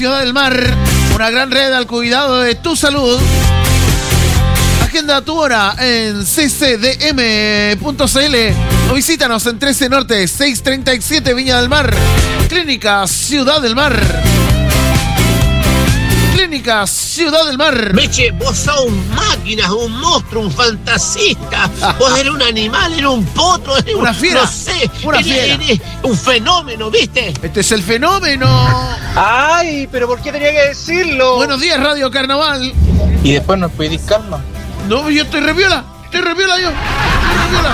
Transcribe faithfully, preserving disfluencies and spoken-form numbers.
Ciudad del Mar, una gran red al cuidado de tu salud. Agenda tu hora en c c d m punto c l o visítanos en trece Norte, seiscientos treinta y siete Viña del Mar. Clínica Ciudad del Mar. Clínica Ciudad del Mar. Meche, vos sos un máquina, un monstruo, un fantasista. Vos eres un animal, eres un potro, eres una fiera. No sé, una eres, fiera. Eres un fenómeno, ¿viste? Este es el fenómeno. Ay, pero ¿por qué tenía que decirlo? Buenos días, Radio Carnaval. Y después nos pedís calma. No, yo estoy re viola. Estoy re viola yo. Estoy re viola.